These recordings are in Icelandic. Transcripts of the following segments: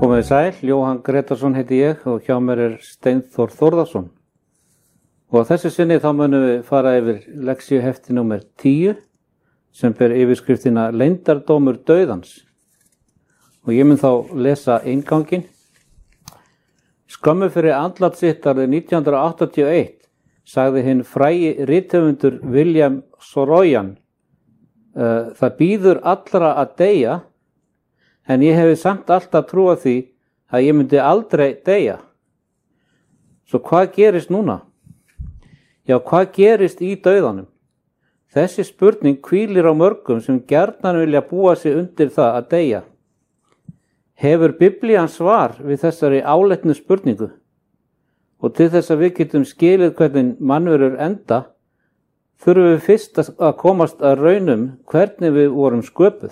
Komið sæl, Jóhann Gretarsson heiti ég og hjá mér Steinþór Þórðarsson. Og að þessu sinni þá munum við fara yfir lexíuhefti númer 10 sem ber yfirskriftina Leyndardómur dauðans. Og ég mun þá lesa innganginn. Skömmu fyrir andlat sitt árið 1981 sagði hinn frægi rithöfundur William Saroyan: það bíður allra að deyja, en ég hefi samt alltaf trúað því að ég myndi aldrei deyja. Svo hvað gerist núna? Já, hvað gerist í dauðanum? Þessi spurning hvílir á mörgum sem gjarnan vilja búa sig undir það að deyja. Hefur Biblían svar við þessari áleitnu spurningu? Og til þess að við getum skilið hvernig mannverur enda, þurfum við fyrst að komast að raunum hvernig við vorum sköpuð.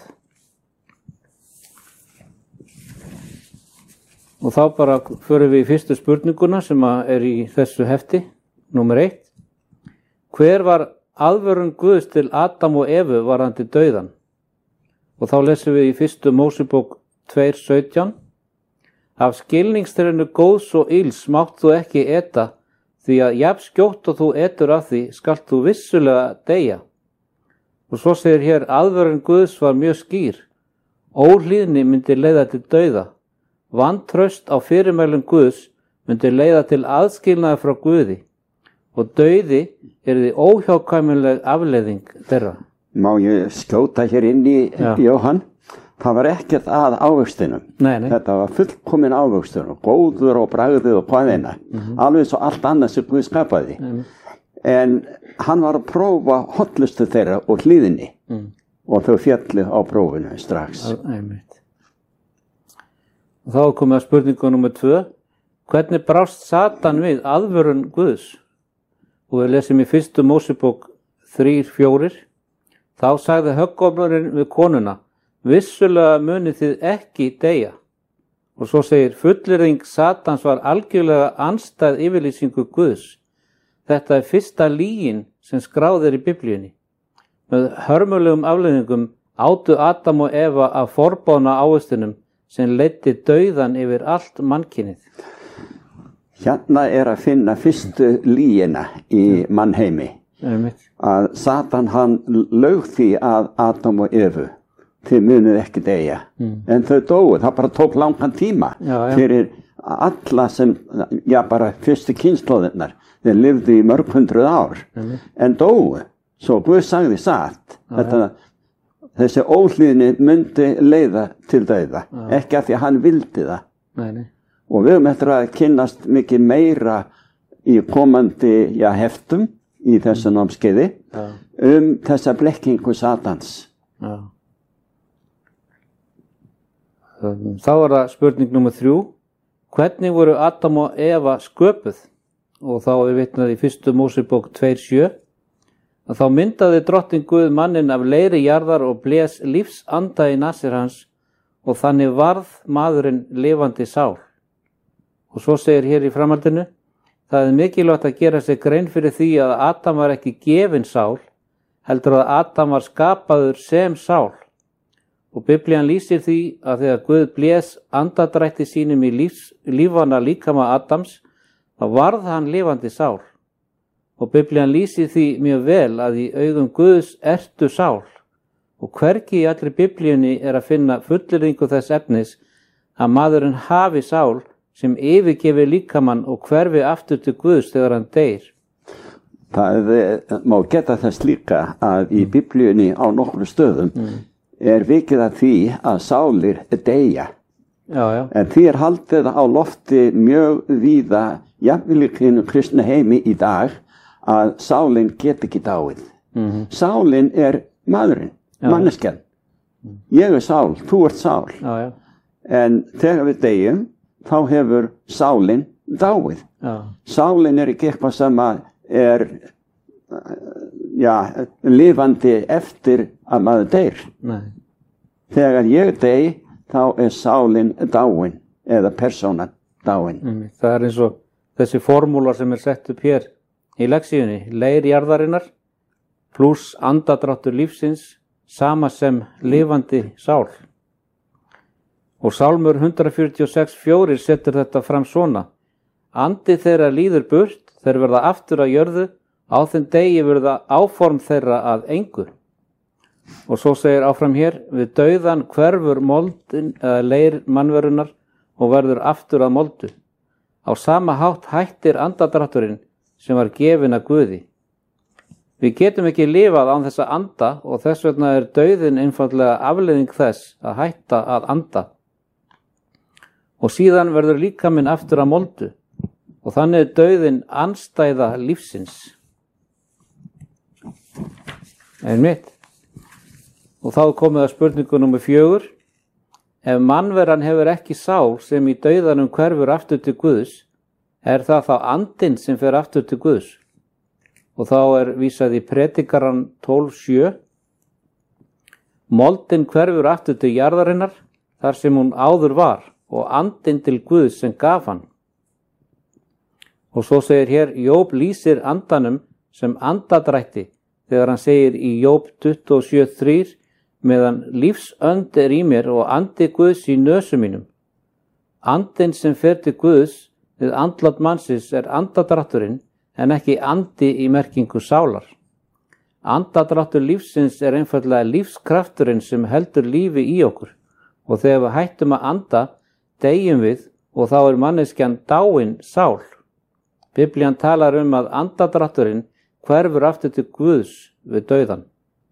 Og þá bara förum við í fyrstu spurninguna sem er í þessu hefti, númer 1. Hver var aðvörun Guðs til Adam og Evu varðandi dauðan? Og þá lesum við í fyrstu Mósebók 2:17. Af skilningstrénu góðs og ills mátt þú ekki eta, því að jafn skjótt og þú etur af því skalt þú vissulega deyja. Og svo segir hér, aðvörun Guðs var mjög skýr. Óhlýðni myndi leiða til dauða. Vantraust á fyrirmælum Guðs myndi leiða til aðskilnaði frá Guði og dauði yrði óhjákvæmileg afleiðing þeirra. Má ég skjóta hér inn í Jóhann? Það var ekkert að ávöxtinum. Nei. Þetta var fullkomin ávöxtur, góður og bragðið og hvaðeina. Alveg svo allt annað sem Guð skapaði. En hann var að prófa hollustu þeirra og hlýðinni og þau fjallu á prófinu strax. Og þá komum við að spurningu nummer 2. Hvernig brást Satan við aðvörun Guðs? Og við lesum í fyrstu Mósebók 3:4. Þá sagði höggormurinn við konuna: vissulega munið þið ekki deyja. Og svo segir, fullyrðing Satans var algjörlega andstæð yfirlýsingu Guðs. Þetta er fyrsta lygin sem skráð er í Biblíunni. Með hörmulegum afleiðingum átu Adam og Eva af forboðna ávöxtunum sem leiddi dauðan yfir allt mannkynið. Hérna er að finna fyrstu lygina í mannheimi. Að Satan hann laug því að Adam og Evu, þið munið ekki deyja. En þau dóu, það bara tók langan tíma fyrir alla sem, bara fyrstu kynslóðirnar. Þeir lifðu í mörg 100 ár, en dóu. Svo Guð sagði satt, þessi óhlýðni myndi leiða til dauða, ekki af því að hann vildi það. Nei. Og við eftir að kynnast mikið meira í komandi heftum í þessu námskeiði þessa blekkingu Satans. Þá er það spurning nummer 3. Hvernig voru Adam og Eva sköpuð? Og þá er vitnað í fyrstu Mósebók 2:7. Að þá myndaði drottinn Guð manninn af leiri jarðar og blés lífsanda í nasir hans og þannig varð maðurinn lifandi sál. Og svo segir hér í framhaldinu, það er mikilvægt að gera sér grein fyrir því að Adam var ekki gefin sál, heldur að Adam var skapaður sem sál. Og Biblían lýsir því að þegar Guð blés andadrætti sínum í lífvana líkama Adams, þá varð hann lifandi sál. Og Biblían lýsir því mjög vel að í augum Guðs ertu sál. Og hvergi í allri Biblíunni er að finna fullyrðingu þess efnis að maðurinn hafi sál sem yfirgefi líkamann og hverfi aftur til Guðs þegar hann deyr. Það má geta þess líka að í Biblíunni á nokkrum stöðum er vikið að því að sálir deyja. En því er haldið á lofti mjög víða, jafnvel í kristna heimi í dag, að sálinn get ekki dáið. Sálinn er maðurinn, manneskjan. Ég er sál, þú ert sál. En þegar við deyjum, þá hefur sálinn dáið. Sálinn er ekki eitthvað sem er lifandi eftir að maður deyr. Þegar ég dey, þá er sálinn dáin eða persónan dáin. Það er eins og þessi formúla sem er sett upp hér í lexíunni, leir jarðarinnar pluss andadráttur lífsins sama sem lifandi sál. Og Sálmur 146:4 setur þetta fram svona: Andi þeirra líður burt, þeir verða aftur að jörðu, á þeim degi verða áform þeirra að engu. Og svo segir áfram hér: Við dauðan hverfur moldin eða leir mannverunar og verður aftur að moldu. Á sama hátt hættir andadrátturinn sem var gefinn að Guði. Við getum ekki lifað án þess að anda og þess vegna er dauðin einfaldlega afleiðing þess að hætta að anda. Og síðan verður líkaminn aftur að moldu og þannig er dauðin andstæða lífsins. Einmitt. Og þá er komið að spurningu númer 4. Ef mannveran hefur ekki sál sem í dauðanum hverfur aftur til Guðs, er það þá andinn sem fer aftur til Guðs? Og þá er vísað í Predikarann 12:7. Moldin hverfur aftur til jarðarinnar, þar sem hún áður var, og andinn til Guðs sem gaf hann. Og svo segir hér, Jób lýsir andanum sem andadrætti, þegar hann segir í Jób 27:3, meðan lífsönd er í mér og andi Guðs í nösum mínum. Andinn sem fer til Guðs við andlát mannsins er andadrátturinn, en ekki andi í merkingu sálar. Andadráttur lífsins er einfaldlega lífskrafturinn sem heldur lífi í okkur og þegar við hættum að anda, deyjum við og þá er manneskjan dáin sál. Biblían talar að andadrátturinn hverfur aftur til Guðs við dauðan.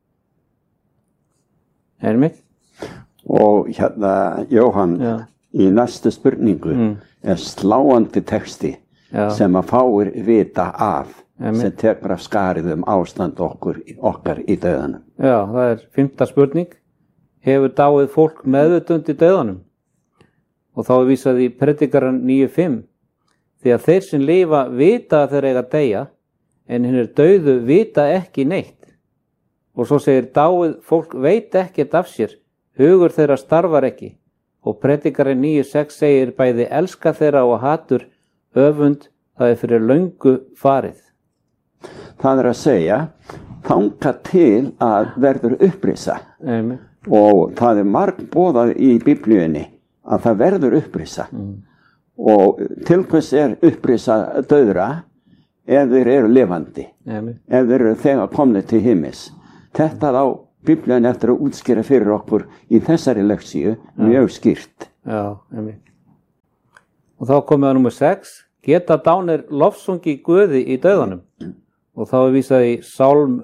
Einmitt? Og hérna, Jóhann, í næstu spurningu er sláandi texti sem að fáir vita af, sem tekur af skarið ástand okkar í dauðanum. Já, það er 5. spurning. Hefur dáið fólk meðvitund í dauðanum? Og þá er vísað í Predikarann 9:5. Því að þeir sem lifa vita að þeir eiga að deyja, en hinir dauðu vita ekki neitt. Og svo segir dáið fólk veit ekkert af sér, hugur þeirra starfar ekki. Og Predikarinn 9:6 segir bæði elska þeirra og hatur, öfund, það er fyrir löngu farið. Það er að segja, þangað til að verður upprisa. Og það er margboðað í Biblíunni að það verður upprisa. Og til hvers er upprisa dauðra ef þeir eru lifandi, ef þeir eru þegar komnir til himins. Þetta á Biblíun eftir að útskýra fyrir okkur í þessari leksíu mjög skýrt. Já, og þá komið að númer 6. Geta dánir lofsungi Guði í dauðanum? Og þá er vísað í Sálm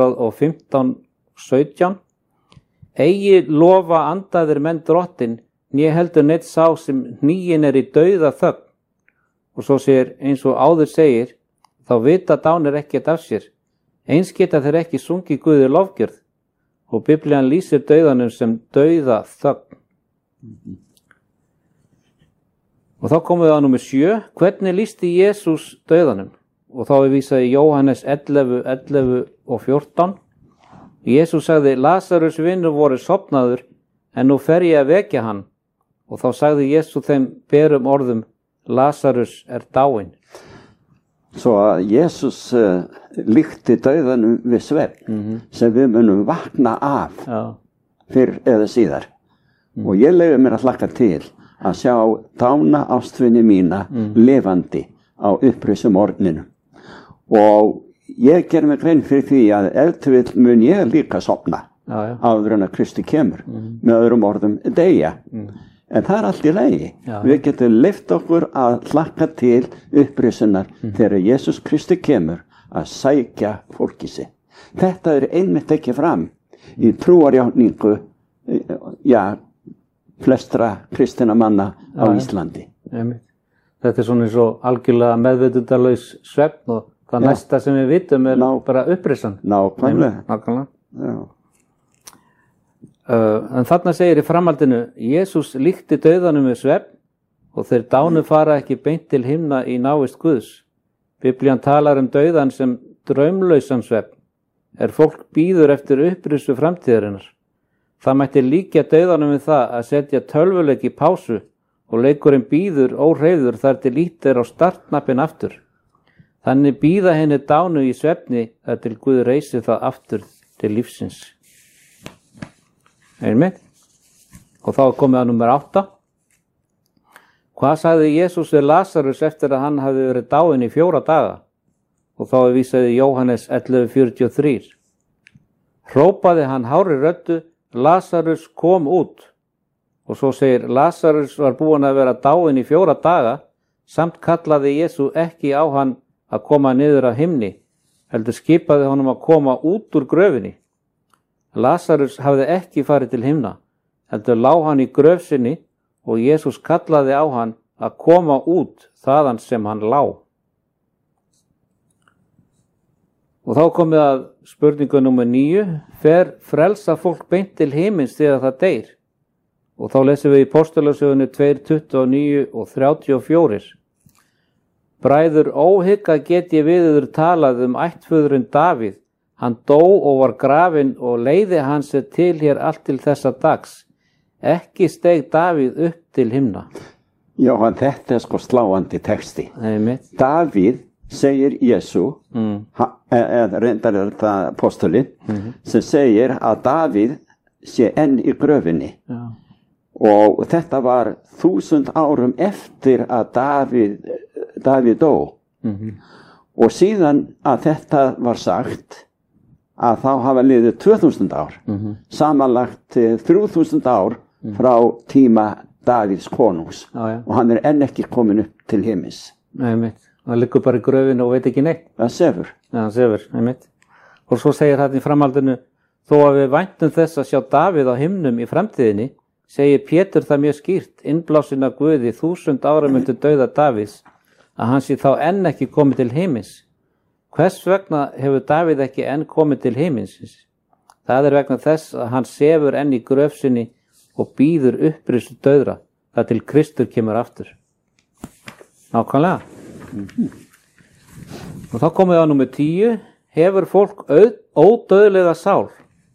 115:17. Eigi lofa andaðir menn drottin, né heldur neitt sá sem hnýin er í dauða þögn. Og svo segir eins og áður segir, þá vita dánir ekkert af sér. Eins geta þeir ekki sungið Guði lofgjörð. Og Biblían lýsir dauðanum sem dauða þögn. Og þá komum við að númer 7. Hvernig lýsti Jesús dauðanum? Og þá er vísað í Jóhannes 11:11-14. Jesús sagði, Lazarus vinur voru sofnaður, en nú fer ég að vekja hann. Og þá sagði Jesús þeim berum orðum, Lazarus er dáinn. Svo að Jesús líkti dauðanum við svefn sem við munum vakna af fyrr eða síðar. Og ég leyfi mér að hlakka til að sjá dána ástvinni mína lifandi á upprisum morgninu. Og ég ger mig grein fyrir því að ef til vill mun ég líka sofna áður en að Kristi kemur, með öðrum orðum deyja. En það er allt í lagi. Við getum leyft okkur að hlakka til upprisunar þegar Jesús Kristi kemur að sækja fólki sig. Þetta er einmitt ekki fram í trúarjátningu flestra kristina manna á Íslandi. Þetta er svona eins og algjörlega meðvitundalaus svefn og það næsta sem við vitum er bara upprisan. Nákvæmlega. En þarna segir í framhaldinu, Jesús líkti dauðanum við svefn og þeir dánu fara ekki beint til himna í návist Guðs. Biblían talar dauðan sem draumlausan svefn, fólk bíður eftir upprisu framtíðarinnar. Það mætti líkja dauðanum við það að setja tölvuleik í pásu og leikurinn bíður óhreyfður þar til lítt á startnappin aftur. Þannig bíða henni dánu í svefni þar til Guð reisi það aftur til lífsins. Einmitt. Og þá komið að númer 8. Hvað sagði Jesús við Lasarus eftir að hann hafði verið dáinn í 4 daga? Og þá vísaði Jóhannes 11:43. Hrópaði hann hárri röddu, Lasarus kom út. Og svo segir, Lasarus var búinn að vera dáinn í 4 daga, samt kallaði Jesú ekki á hann að koma niður af himni, heldur skipaði honum að koma út úr gröfinni. Lasarus hafði ekki farið til himna, heldur lá hann í gröf sinni og Jesús kallaði á hann að koma út þaðan sem hann lá. Og þá komið að spurningu númer 9. Fer frelsa fólk beint til himins þegar það deyr? Og þá lesum við í Póstularsögunni 2:29 og 34. Bræður, óhygga get ég við yður talað ættföðurinn Davíð. Hann dó og var grafinn og leiði hans til hér allt til þessa dags. Ekki steig Davíð upp til himna. Já, þetta sko sláandi texti. Davíð segir Jesú, reyndar þetta apostolinn, sem segir að Davíð sé enn í gröfinni. Já. Og þetta var 1000 árum eftir að Davíð dó. Og síðan að þetta var sagt, að þá hafa liðið 2000 ár, samanlagt 3000 ár frá tíma Davíðs konungs. Og hann enn ekki komin upp til himins. Hann liggur bara í gröfinu og veit ekki neitt. Það sefur. Já, hann sefur, og svo segir hann í framhaldinu, þó að við væntum þess að sjá Davíð á himnum í framtíðinni, segir Pétur það mjög skýrt, innblásinn af Guði 1000 árum eftir dauða Davíðs, að hann sé þá enn ekki komið til himins. Hvers vegna hefur Davíð ekki enn komið til himins? Það vegna þess að hann sefur enn í gröf sinni og bíður upprisu dauðra, þar til Kristur kemur aftur. Nákvæmlega. Og þá komið á númer 10. Hefur fólk ódauðlega sál?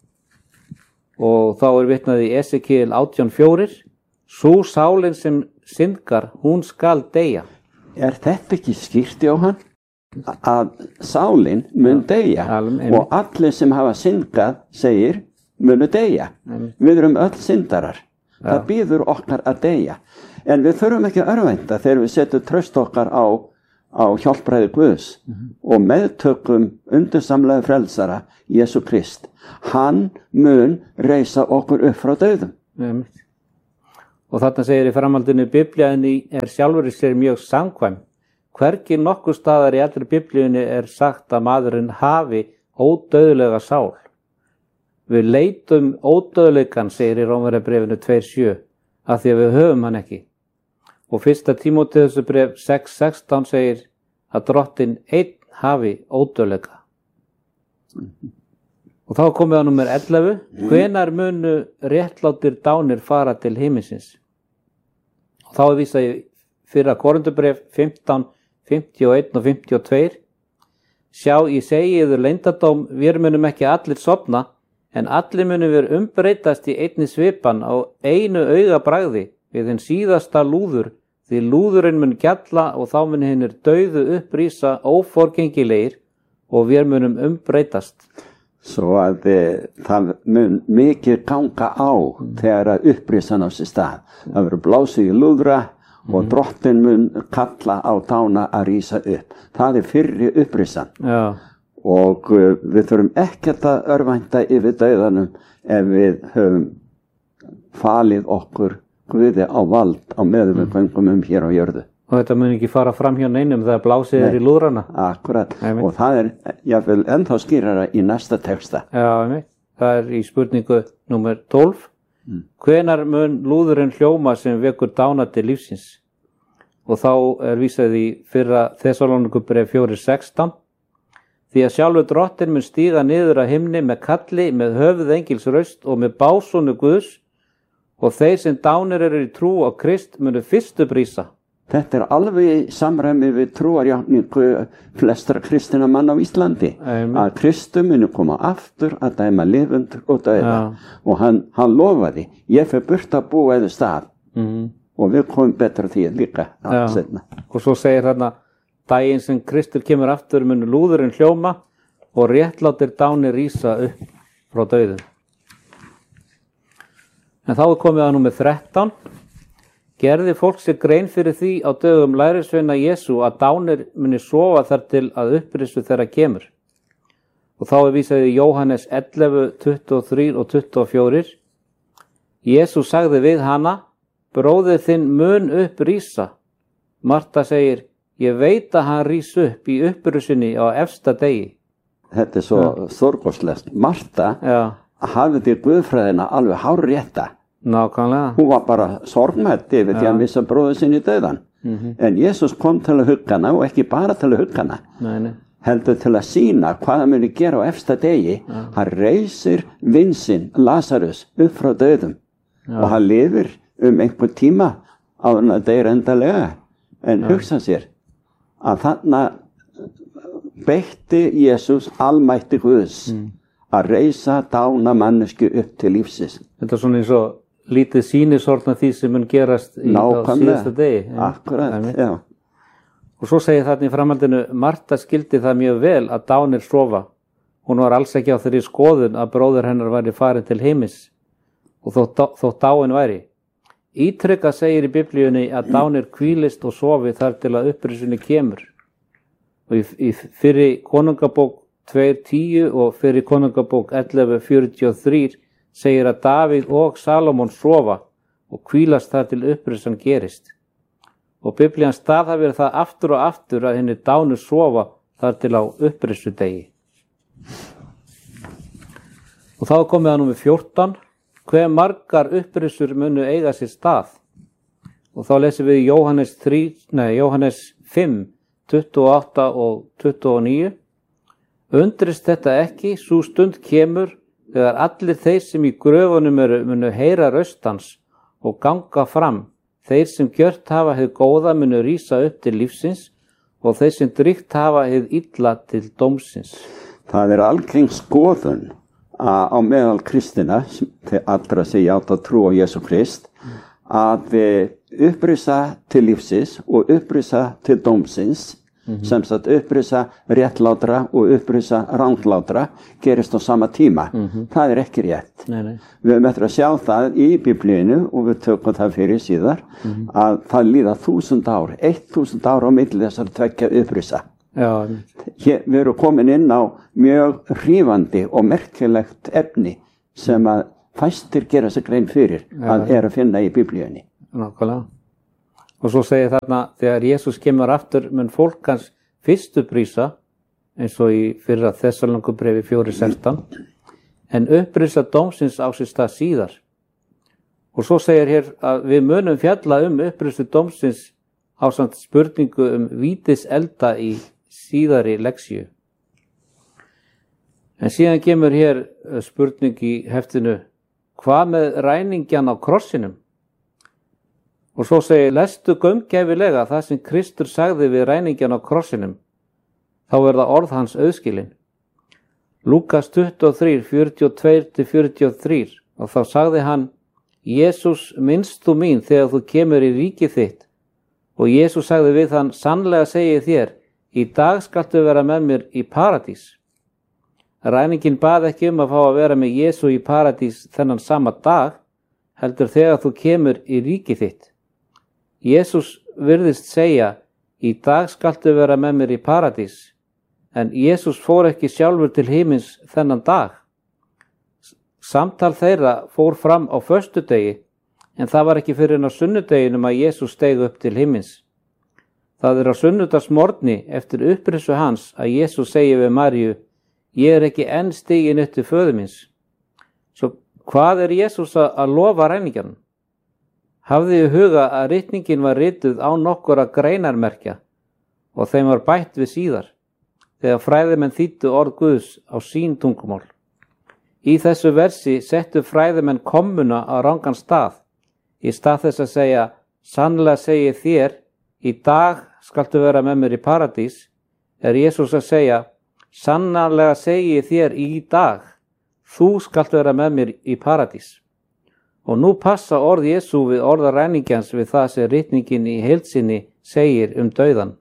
Og þá vitnað í Esekiel 18:4. Sú sálin sem syndgar, hún skal deyja. Þetta ekki skýrt, Jóhann? Að sálin mun deyja og allir sem hafa syndgað, segir, munu deyja. Við erum öll syndarar. Það býður okkar að deyja. En við þurfum ekki að örvænta þegar við setjum traust okkar á hjálpræði Guðs og meðtökum undursamlega frelsara Jesú Krist. Hann mun reisa okkur upp frá dauðum. Og þarna segir í framhaldinu, Biblíunni sjálfur í sér mjög samkvæm. Hvergi nokkur staðar í allri Biblíunni sagt að maðurinn hafi ódauðlega sál. Við leitum ódauðleikan, segir í Rómverjabréfinu 2:7, af því að við höfum hann ekki. Og 1. Tímóteusbréf 6:16 segir að Drottinn einn hafi ódauðleika. Og þá komið á númer 11. Hvenær munu réttlátir dánir fara til himinsins? Og þá vísað í 1. Korinthubréf 15:51 og 52. Sjá, ég segi yður leyndardóm, við munum ekki allir sofna, en allir munum við umbreytast í einni svipan á einu augabragði við hinn síðasta lúður, því lúðurinn mun gjalla og þá mun hinnir dauðu upprísa óforgengilegir og við munum umbreytast. Svo að það mun mikið ganga á þegar að upprísan á sér stað. Það verður blásið í lúðra og Drottinn mun kalla á dána að rísa upp. Það fyrri upprísan. Já. Og við þurfum ekkert að örvænta yfir dauðanum ef við höfum falið okkur Guði á vald á meðan við göngum hér á jörðu. Og þetta mun ekki fara fram hjá neinum þegar blásið í lúðrana. Akkurat. Og það jafnvel ennþá skýrara í næsta texta. Já, það í spurningu númer 12. Hvenær mun lúðurinn hljóma sem vekur dána til lífsins? Og þá vísað í 1. Þessalónikubréf 4:16. Því að sjálfur Drottinn mun stíga niður að himni með kalli, með höfuð engils raust og með básúnu Guðs, og þeir sem dánir eru í trú á Krist munu fyrstu brísa. Þetta alveg í samræmi við trúarjátningu flestra kristina mann á Íslandi. Að Kristur muni koma aftur að dæma lifendur og dauða. Og hann lofaði, ég fer burt að búa eða stað. Og við komum betra því líka setna. Og svo segir þarna, daginn sem Kristur kemur aftur munu lúðurinn hljóma og réttlátir dánir rísa upp frá dauðum. En þá komið að númer 13. Gerði fólk sér grein fyrir því á dögum lærisveina Jesú að dánir muni sofa þar til að upprisu þeirra kemur. Og þá vísað í Jóhannes 11, 23 og 24. Jesú sagði við hana, bróðir þinn mun upp rísa. Marta segir, ég veit að hann rís upp í upprisunni á efsta degi. Þetta svo stórkostlegt. Marta hafði guðfræðina alveg hárrétta. Nákvæmlega. Hún var bara sorgmætt yfir því að missa bróður sinni í dauðan. En Jesús kom til að hugga hana og ekki bara til að hugga hana. Nei. Heldur til að sýna hvað hann muni gera á efsta degi. Hann reisir vin sinn, Lazarus, upp frá dauðum. Og hann lifir einhver tíma áður en að deyra endalega. En hugsa sér að þarna beitti Jesús almætti Guðs að reisa dána mannesku upp til lífsins. Þetta er svona eins og lítið sýnisortna því sem mun gerast á síðasta degi. Akkurat, já. Og svo segir þarna í framhaldinu, Marta skildi það mjög vel að dánir sofa. Hún var alls ekki á þeirri skoðun að bróðir hennar væri farin til heimis og þótt dáin væri. Ítrekka segir í Biblíunni að dánir hvílist og sofi þar til að upprisunni kemur. Og í fyrri konungabók 2:10 og fyrri konungabók 11:43 segir að Davíð og Salomon sofa og hvílast þar til upprisan gerist. Og Biblían staðhæfir það aftur og aftur að henni dánu sofa þar til á upprisudegi. Og þá komið að númer 14. Hve margar upprisur munu eiga sér stað? Og þá lesum við Jóhannes 5, 28 og 29. Undrist þetta ekki, sú stund kemur þegar allir þeir sem í gröfunum eru munu heyra röst hans og ganga fram. Þeir sem gjört hafa hið góða munu rísa upp til lífsins og þeir sem drygt hafa hið illa til dómsins. Það er algeng skoðun á meðal kristina, þeir allra sem játa trú á Jesú Krist, að upprisa til lífsins og upprisa til dómsins, sem sagt upprisa réttlátra og upprisa ranglátra gerist á sama tíma. Það er ekki rétt. Nei. Við höfum eftir að sjá það í Biblíinu og við tökum það fyrir síðar að það líða 1000 ár, 1000 ár á milli þessar tveggja upprisa. Við erum komin inn á mjög hrífandi og merkilegt efni sem að fæstir gera sig grein fyrir að er að finna í Biblíunni. Nákvæmlega. Og svo segir þarna, þegar Jesús kemur aftur mun fólk hans fyrst upprýsa, eins og í fyrra Þessalóníkubréfi 4:16, en upprýsa dómsins á sér stað síðar. Og svo segir hér að við munum fjalla upprýsu dómsins ásamt spurningu vítiselda í síðari leksíu. En síðan kemur hér spurning í heftinu, hvað með ræningjan á krossinum? Og svo segir, lestu gaumgæfilega það sem Kristur sagði við ræningjan á krossinum. Þá verða orð hans auðskilin. Lúkas 23, 42-43. Og þá sagði hann, Jesús, minnst þú mín þegar þú kemur í ríkið þitt. Og Jesús sagði við hann, sannlega segi þér, í dag skaltu vera með mér í paradís. Ræningin bað ekki að fá að vera með Jesú í paradís þennan sama dag, heldur þegar þú kemur í ríkið þitt. Jesús virðist segja, í dag skaltu vera með mér í paradís, en Jesús fór ekki sjálfur til himins þennan dag. Samtal þeirra fór fram á föstudegi, en það var ekki fyrir en á sunnudeginum að Jesús steig upp til himins. Það er á sunnudagsmorgni eftir upprisu hans að Jesús segi við Maríu, ég er ekki enn stiginn upp til föður míns. Svo hvað er Jesús að lofa ræningjanum? Hafði í huga að ritningin var rituð á nokkura greinarmerkja og þeim var bætt við síðar, þegar fræðimenn þýddu orð Guðs á sín tungumál. Í þessu versi settu fræðimenn kommuna á rangan stað, í stað þess að segja, sannlega segi þér, í dag skaltu vera með mér í paradís, er Jesús að segja, sannlega segi þér í dag, þú skalt vera með mér í paradís. Og nú passa orð Jesú við orða ræningjans við það sem ritningin í heilsinni segir dauðan.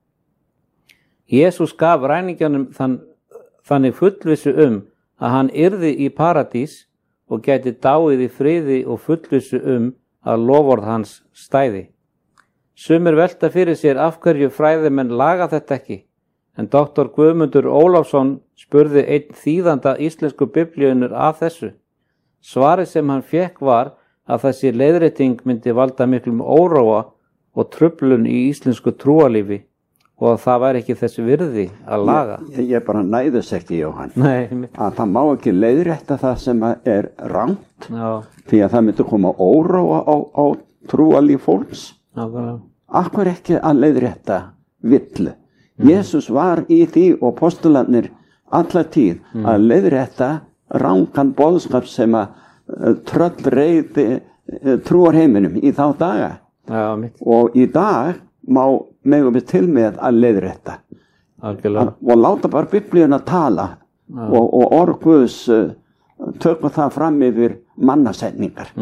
Jesús gaf ræningjanum þannig fullvissu að hann yrði í paradís og gæti dáið í friði og fullvissu að loforð hans stæði. Sumir velta fyrir sér af hverju fræðimenn laga þetta ekki, en doktor Guðmundur Ólafsson spurði einn þýðanda íslensku biblíunnar að þessu. Svarið sem hann fékk var að þessi leiðrétting myndi valda miklum óróa og truflun í íslensku trúarlífi og að það væri ekki þessi virði að laga. Ég bara næðist ekki, Jóhann. Nei. Að það má ekki leiðrétta það sem er rangt, því að það myndi koma óróa á trúarlíf fólks. Akkur ekki að leiðrétta villu. Jesús var í því og postularnir alla tíð að leiðrétta rangan boðskap sem að tröllreiði trúarheiminum í þá daga. Og í dag megum við til með að leiðrétta og láta bara biblíuna tala og orð Guðs tökum það fram yfir mannasetningar.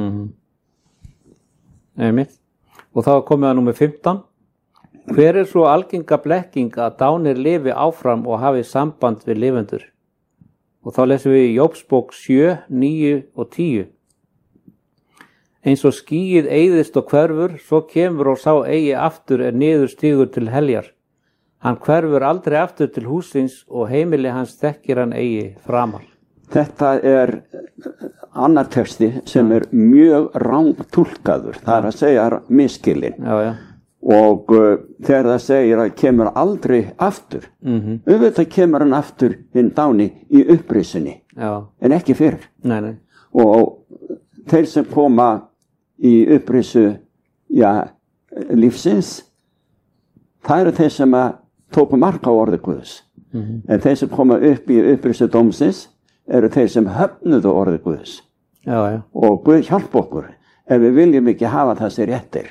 Og þá komið að númer 15. Hver er svo algenga blekking að dánir lifi áfram og hafi samband við lifendur? Og þá lesum við í Jóbsbók 7, 9 og 10. Eins og skýið eyðist og hverfur, svo kemur og sá eigi aftur niður stígur til heljar. Hann hverfur aldrei aftur til húsins og heimili hans þekkir hann eigi framar. Þetta er annar texti sem er mjög rangtúlkaður, það er að segja misskilinn. Og þegar það segir að kemur aldrei aftur, auðvitað kemur hann aftur hinn dáni í upprisunni, en ekki fyrr. Og þeir sem koma í upprisu lífsins, það eru þeir sem tóku mark á orði Guðs. En þeir sem koma upp í upprisu dómsins eru þeir sem höfnuðu orði Guðs. Og Guð hjálpa okkur ef við viljum ekki hafa það sér réttir.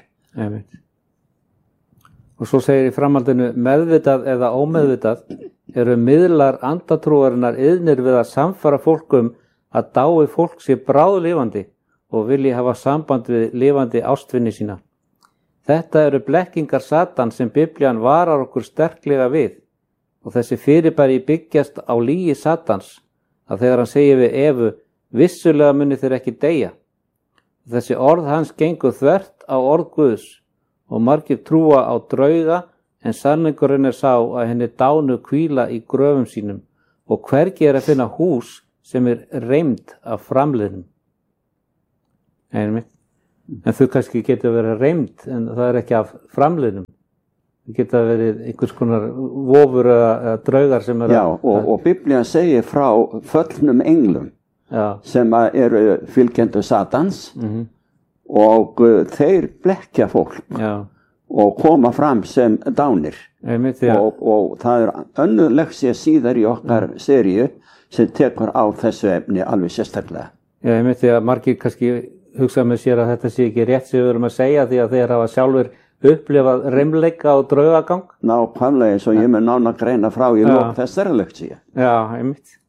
Og svo segir í framhaldinu, meðvitað eða ómeðvitað eru miðlar andatrúarinnar iðnir við að samfara fólkum að dái fólk sé bráðlifandi og vilji hafa samband við lifandi ástvinni sína. Þetta eru blekkingar Satan sem Biblían varar okkur sterklega við og þessi fyrirbæri byggjast á lygi Satans að þegar hann segir við Evu, vissulega muni þeir ekki deyja. Þessi orð hans gengur þvert á orð Guðs og margir trúa á drauga en sannleikurinn sá að henni dánu hvíla í gröfum sínum og hvergi að finna hús sem reimt af framliðnum. En þau kannski getur verið reimt en það er ekki af framliðnum. Það geta verið einhvers konar vofur eða draugar sem og Biblían segir frá föllnum englum sem eru fylgjendur Satans og þeir blekkja fólk og koma fram sem dánir. Og það er önnur leksía síðar í okkar seríu sem tekur á þessu efni alveg sérstaklega. Ég myndi að margir kannski hugsa með sér að þetta sé ekki rétt sem við erum að segja því að þeir hafa sjálfur upplifað reimleika og draugagang. Nákvæmlega eins og ég mun nána greina frá í lok þessari leksíu. Einmitt.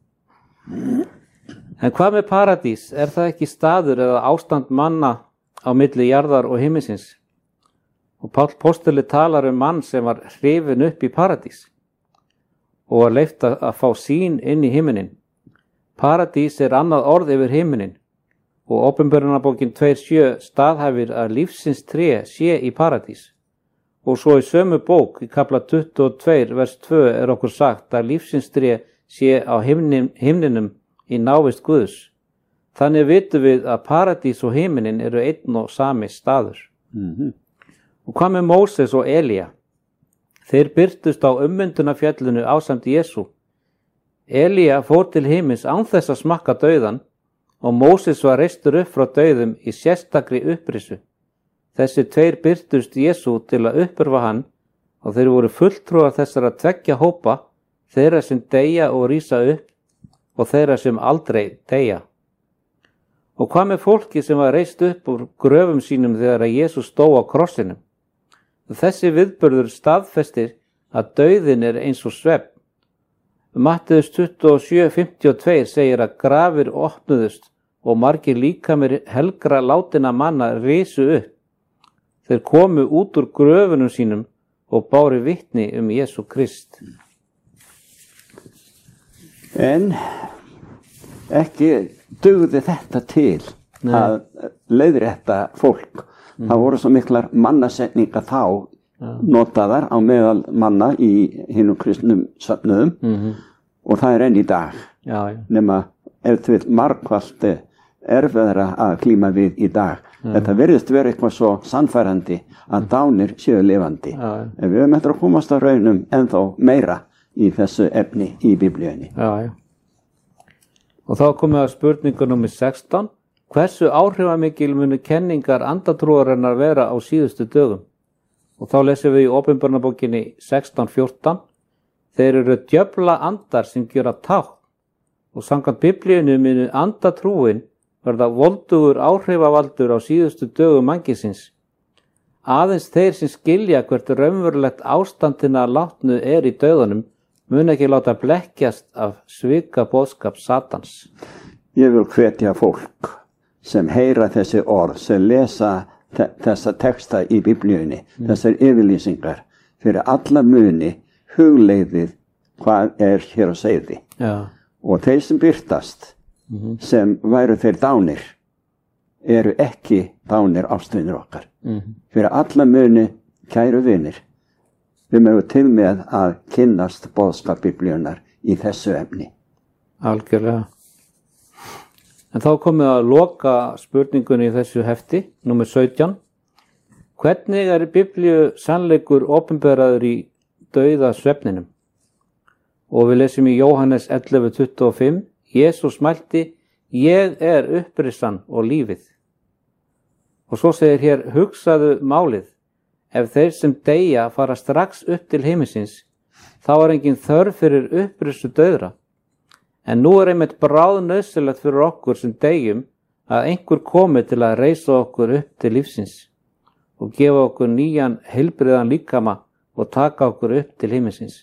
En hvað með paradís? Er það ekki staður eða ástand manna á milli jarðar og himminsins? Og Páll postuli talar mann sem var hrifinn upp í paradís og var leyft að fá sýn inn í himminin. Paradís er annað orð yfir himminin og Opinberunarbókin 2:7 staðhæfir að lífsins tré sé í paradís. Og svo í sömu bók, í kafla 22, vers 2, er okkur sagt að lífsins tré sé á himninum í návist Guðs. Þannig vitum við að paradís og himinin eru einn og sami staður. Og hvað með Móses og Elía? Þeir birtust á ummyndunarfjallinu ásamt Jesú. Elía fór til himins án þess að smakka dauðan og Móses var reistur upp frá dauðum í sérstakri upprisu. Þessi tveir birtust Jesú til að uppörfa hann og þeir voru fulltrúar þessara tveggja hópa, þeirra sem deyja og rísa upp og þeirra sem aldrei deyja. Og hvað með fólki sem var reist upp úr gröfum sínum þegar að Jesús stó á krossinum? Þessi viðburður staðfestir að dauðin er eins og svefn. Matteus 27:52 segir að grafir opnuðust og margir líkamir helgra látinna manna risu upp. Þeir komu út úr gröfunum sínum og báru vitni Jesú Krist. En ekki dugði þetta til að leiðrétta fólk. Það voru svo miklar mannasetningar þá notaðar á meðal manna í hinum kristnum söfnuðum og það er enn í dag. Nema til margfalt erfiðara að klíma við í dag. Þetta virðist vera eitthvað svo sannfærandi að dánir séu lifandi. En við höfum eftir að komast á raunum ennþá meira í þessu efni í Biblíunni. Og þá komum við að spurningu númer 16. Hversu áhrifamikil munu kenningar andatrúarinnar vera á síðustu dögum? Og þá lesum við í Opinberunarbókinni 16:14. Þeir eru djöfla andar sem gera tákn og samkvæmt Biblíunni munu andatrúin verða voldugur áhrifavaldur á síðustu dögum mannkynsins. Aðeins þeir sem skilja hvert raunverulegt ástandina látnu í dauðanum mun ekki láta blekkjast af svika boðskap Satans. Ég vil hvetja fólk sem heyra þessi orð, sem lesa þessa texta í Biblíunni, þessar yfirlýsingar, fyrir alla muni hugleiðið hvað hér á seiði. Og þeir sem birtast, sem væru þeir dánir, eru ekki dánir ástvinir okkar. Fyrir alla muni, kæru vinir, við mögum til með að kynnast boðskap Biblíunnar í þessu efni. Algjörlega. En þá komum við að loka spurningunni í þessu hefti, númer 17. Hvernig Biblíu sannleikur opinberaður í dauða svefninum? Og við lesum í Jóhannes 11:25. Jesús mælti, ég upprissan og lífið. Og svo segir hér, hugsaðu málið. Ef þeir sem deyja fara strax upp til himinsins, þá engin þörf fyrir upprissu dauðra. En nú einmitt bráðnauðsynlegt fyrir okkur sem deyjum að einhver komi til að reisa okkur upp til lífsins og gefa okkur nýjan heilbrigðan líkama og taka okkur upp til himinsins.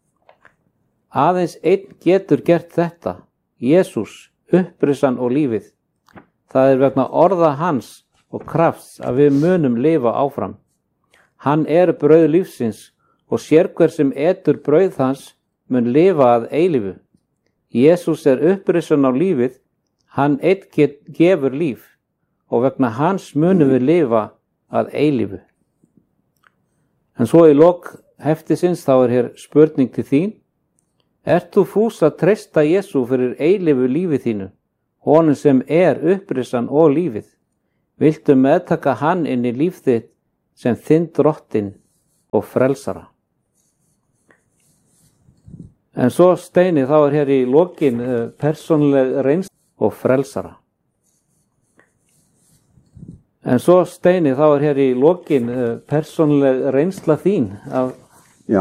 Aðeins einn getur gert þetta, Jesús, upprissan og lífið. Það vegna orða hans og krafts að við munum lifa áfram. Hann brauð lífsins og sérhver sem etur brauð hans mun lifa að eilífu. Jesús upprissan á lífið, hann einn gefur líf og vegna hans munum við lifa að eilífu. En svo í lok heftisins þá hér spurning til þín. Ert þú fús að treysta Jesú fyrir eilífu lífi þínu, honum sem upprissan og lífið? Viltu meðtaka hann inn í líf þitt sem þinn drottinn og frelsara? En svo Steini, þá hér í lokin persónuleg reynsla og frelsara. En svo Steini, þá hér í lokin persónuleg reynsla þín af